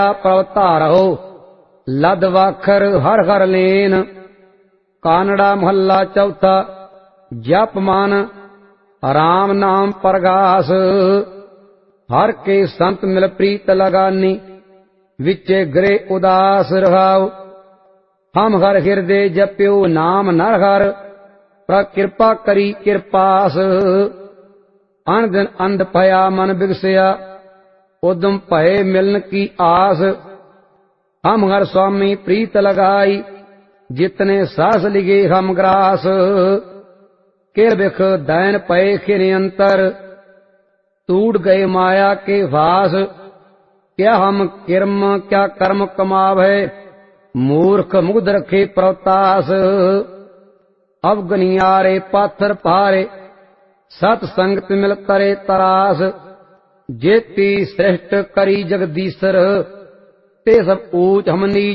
ਪ੍ਰਭ ਧਾਰੋ ਲਦ ਵਾਖਰ ਹਰ ਹਰ ਲੇਨ। ਕਾਨੜਾ ਮਹੱਲਾ ਚੌਥਾ। ਜਪ ਮਨ ਰਾਮ ਨਾਮ ਪ੍ਰਗਾਸ। ਹਰ ਕੇ ਸੰਤ ਮਿਲ ਪ੍ਰੀਤ ਲਗਾਨੀ। ਵਿਚੇ ਗ੍ਰੇ ਉਦਾਸ ਰਹਾਉ। ਹਮ ਹਰ ਹਿਰਦੇ ਜਪਿਓ ਨਾਮ ਨਰ ਹਰ। ਪ੍ਰਭ ਕਿਰਪਾ ਕਰੀ ਕਿਰਪਾਸ। ਅਨ ਦਿਨ ਅੰਧ ਭਇਆ ਮਨ ਬਿਗਸਿਆ। ਉਦਮ ਭਏ ਮਿਲਨ ਕੀ ਆਸ। ਹਮ ਹਰ ਸੁਆਮੀ ਪ੍ਰੀਤ ਲਗਾਈ। ਜਿਤਨੇ ਸਾਸ ਲਿਗੇ ਹਮ ਗ੍ਰਾਸ। ਕਿਰ ਬਿਖ दैन ਪਏ ਖਿਨ ਅੰਤਰ। टूट गए माया के वास। क्या हम किरम क्या कर्म कमावे। मूर्ख मुग्ध रखे प्रतास। अवगनियारे पाथर पारे। सत संगत मिल करे तरास। जेती श्रेष्ठ करी जगदीसर। ते सब ऊच हम नीच